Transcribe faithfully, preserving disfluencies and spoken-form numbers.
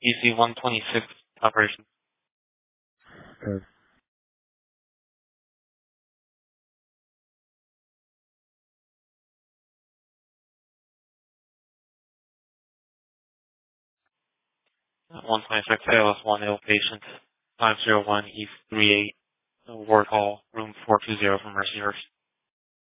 E C one twenty-six operation. Uh, one twenty-six A L S one ill patient, five zero one E three eight, Ward Hall, room four two zero for Mercyhurst.